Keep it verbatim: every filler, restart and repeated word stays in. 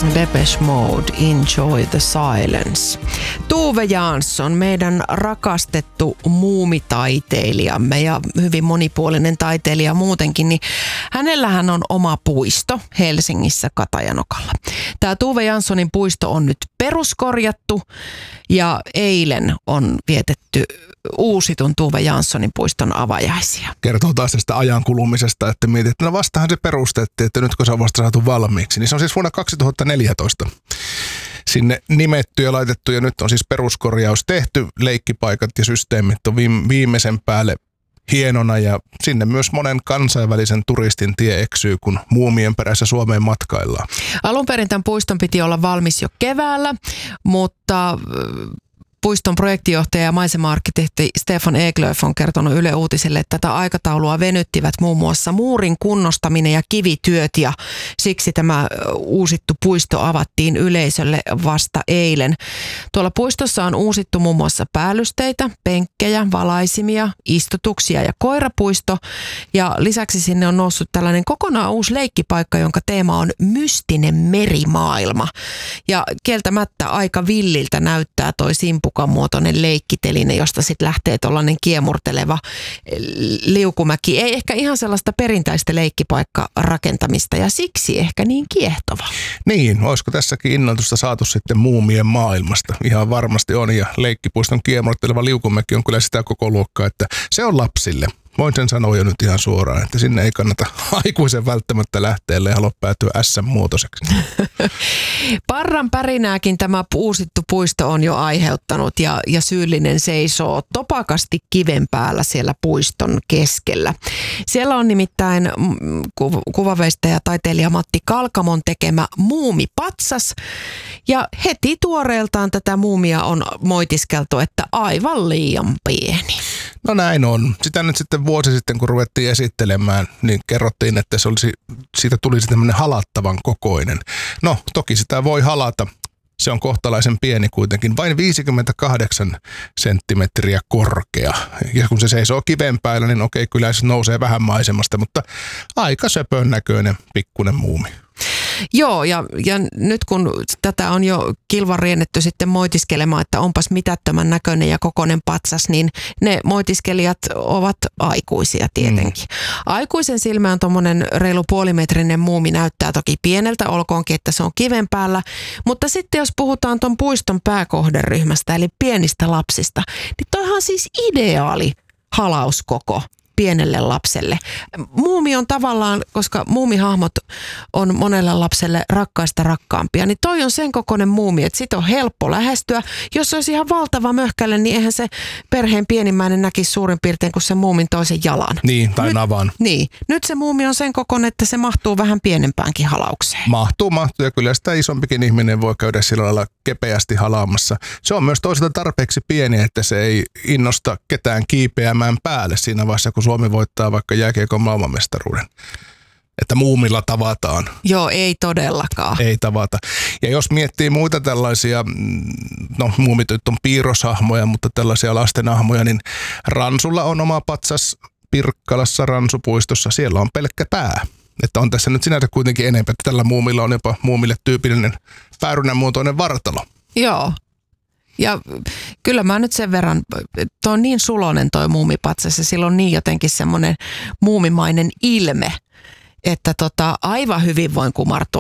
Depeche Mode, Enjoy the Silence. Tove Jansson, meidän rakastettu muumitaiteilijamme ja hyvin monipuolinen taiteilija muutenkin, niin hänellähän on oma puisto Helsingissä Katajanokalla. Tämä Tove Janssonin puisto on nyt peruskorjattu ja eilen on vietetty uusitun Tove Janssonin puiston avajaisia. Kertoo taas tästä ajan kulumisesta, että mietit, että no vastahan se perustettiin, että nyt kun se on vasta saatu valmiiksi, niin se on siis vuonna kaksituhattaneljätoista sinne nimetty ja laitettu ja nyt on siis peruskorjaus tehty, leikkipaikat ja systeemit on viimeisen päälle hienona ja sinne myös monen kansainvälisen turistin tie eksyy, kun muumien perässä Suomeen matkaillaan. Alun perin tämän puiston piti olla valmis jo keväällä, mutta puiston projektijohtaja ja maisema-arkkitehti Stefan Eklöf on kertonut Yle Uutisille, että tätä aikataulua venyttivät muun muassa muurin kunnostaminen ja kivityöt ja siksi tämä uusittu puisto avattiin yleisölle vasta eilen. Tuolla puistossa on uusittu muun muassa päällysteitä, penkkejä, valaisimia, istutuksia ja koirapuisto ja lisäksi sinne on noussut tällainen kokonaan uusi leikkipaikka, jonka teema on mystinen merimaailma ja kieltämättä aika villiltä näyttää toi simpu muotoinen leikkiteline, josta sitten lähtee tuollainen kiemurteleva liukumäki. Ei ehkä ihan sellaista perinteistä leikkipaikkarakentamista ja siksi ehkä niin kiehtova. Niin, olisiko tässäkin innoitusta saatu sitten muumien maailmasta? Ihan varmasti on ja leikkipuiston kiemurteleva liukumäki on kyllä sitä koko luokkaa, että se on lapsille. Voin sen sanoa jo nyt ihan suoraan, että sinne ei kannata aikuisen välttämättä lähteä, ellei halua päätyä ässän-muotoiseksi. Parran pärinääkin tämä uusittu puisto on jo aiheuttanut ja, ja syyllinen seisoo topakasti kiven päällä siellä puiston keskellä. Siellä on nimittäin ku, kuvaveistäjä taiteilija Matti Kalkamon tekemä muumipatsas ja heti tuoreeltaan tätä muumia on moitiskeltu, että aivan liian pieni. No näin on. Sitä nyt sitten vuosi sitten, kun ruvettiin esittelemään, niin kerrottiin, että se olisi, siitä tulisi tämmöinen halattavan kokoinen. No, toki sitä voi halata. Se on kohtalaisen pieni kuitenkin, vain viisikymmentäkahdeksan senttimetriä korkea. Ja kun se seisoo kiven päällä, niin okei, kyllä se nousee vähän maisemasta, mutta aika söpön näköinen pikkunen muumi. Joo, ja, ja nyt kun tätä on jo kilvan riennetty sitten moitiskelemaan, että onpas mitättömän näköinen ja kokoinen patsas, niin ne moitiskelijat ovat aikuisia tietenkin. Mm. Aikuisen silmään tuommoinen reilu puolimetrinen muumi näyttää toki pieneltä, olkoonkin, että se on kiven päällä, mutta sitten jos puhutaan tuon puiston pääkohderyhmästä, eli pienistä lapsista, niin toihan on siis ideaali halauskoko pienelle lapselle. Muumi on tavallaan, koska muumihahmot on monelle lapselle rakkaista rakkaampia, niin toi on sen kokoinen muumi, että sit on helppo lähestyä. Jos se olisi ihan valtava möhkälle, niin eihän se perheen pienimmäinen näkisi suurin piirtein kuin sen muumin toisen jalan. Niin, tai nyt, navan. Niin. Nyt se muumi on sen kokoinen, että se mahtuu vähän pienempäänkin halaukseen. Mahtuu, mahtuu ja kyllä sitä isompikin ihminen voi käydä sillä lailla kepeästi halaamassa. Se on myös toisaalta tarpeeksi pieni, että se ei innosta ketään kiipeämään päälle siinä vaiheessa, kun Suomi voittaa vaikka jääkiekon maailmanmestaruuden. Että muumilla tavataan. Joo, ei todellakaan. Ei tavata. Ja jos miettii muita tällaisia, no muumityt on piirroshahmoja, mutta tällaisia lastenahmoja, niin Ransulla on oma patsas Pirkkalassa Ransupuistossa. Siellä on pelkkä pää. Että on tässä nyt sinänsä kuitenkin enemmän, että tällä muumilla on jopa muumille tyypillinen päärynän muotoinen vartalo. Joo. Ja kyllä mä nyt sen verran, toi on niin sulonen toi muumipatsas ja sillä on niin jotenkin semmoinen muumimainen ilme, että tota, aivan hyvin voin kumartua